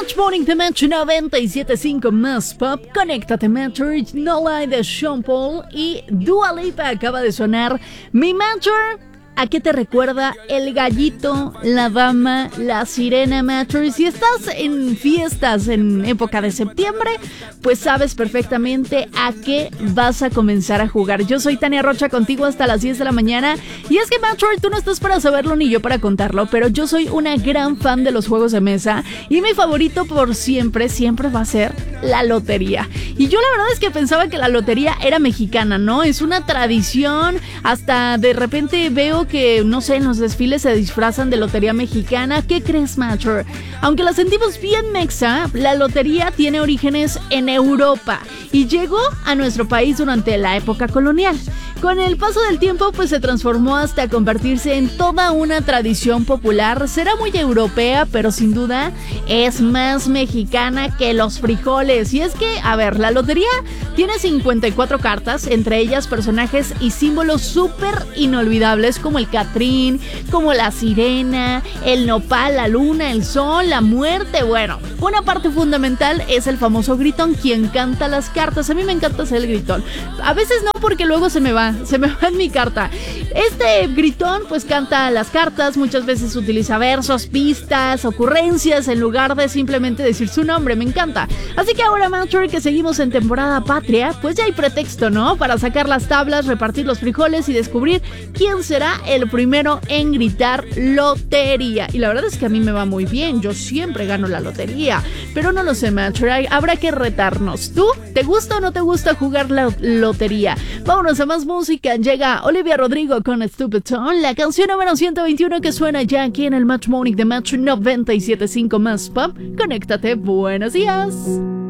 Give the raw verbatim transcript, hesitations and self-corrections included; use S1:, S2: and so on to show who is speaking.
S1: Match Morning de Match noventa y siete punto cinco más pop. Conéctate Match, No Lie de Sean Paul y Dua Lipa acaba de sonar. Mi Matcher, ¿a qué te recuerda el gallito, la dama, la sirena, Matcher? Si estás en fiestas en época de septiembre, pues sabes perfectamente a qué vas a comenzar a jugar. Yo soy Tania Rocha, contigo hasta las diez de la mañana. Y es que, Matcher, tú no estás para saberlo ni yo para contarlo, pero yo soy una gran fan de los juegos de mesa y mi favorito por siempre, siempre va a ser la lotería. Y yo la verdad es que pensaba que la lotería era mexicana, ¿no? Es una tradición, hasta de repente veo que, no sé, en los desfiles se disfrazan de lotería mexicana. ¿Qué crees, Matcher? Aunque la sentimos bien mexa, la lotería tiene orígenes en Europa y llegó a nuestro país durante la época colonial. Con el paso del tiempo, pues se transformó hasta convertirse en toda una tradición popular. Será muy europea, pero sin duda es más mexicana que los frijoles. Y es que, a ver, la lotería tiene cincuenta y cuatro cartas, entre ellas personajes y símbolos súper inolvidables como el Catrín, como la sirena, el nopal, la luna, el sol, la muerte. Bueno, una parte fundamental es el famoso gritón, quien canta las cartas. A mí me encanta ser el gritón. A veces no, porque luego se me va, se me va en mi carta. Este gritón pues canta las cartas, muchas veces utiliza versos, pistas, ocurrencias en lugar de simplemente decir su nombre. Me encanta. Así que ahora, Matcher, que seguimos en temporada patria, pues ya hay pretexto, ¿no? Para sacar las tablas, repartir los frijoles y descubrir quién será el primero en gritar lotería. Y la verdad es que a mí me va muy bien, yo siempre gano la lotería, pero no lo sé, Matcher, habrá que retarnos. ¿Tú? ¿Te gusta o no te gusta jugar la lotería? Vámonos a más música. Llega Olivia Rodrigo con Stupid Tone, la canción número ciento veintiuno que suena ya aquí en el Match Morning de Match noventa y siete punto cinco más pop. Conéctate, buenos días.